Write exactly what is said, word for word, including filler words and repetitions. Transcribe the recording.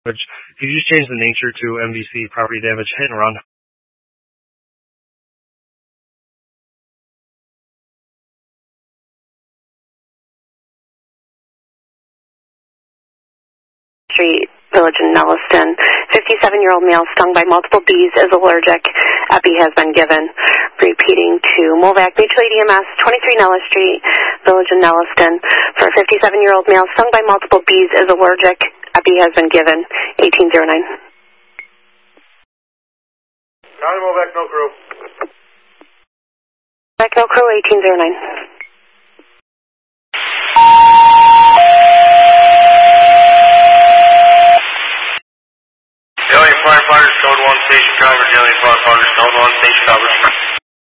Could you just change the nature to M V C, property damage, hit and run? Street, Village in Nelliston. fifty-seven-year-old male stung by multiple bees, is allergic. Epi has been given. Repeating to Movac Mutual A D M S, twenty-three Nellis Street, Village in Nelliston. For a fifty-seven-year-old male stung by multiple bees, is allergic. Epi has been given. eighteen oh nine. County Movac, no crew. Movac, no crew, eighteen oh nine.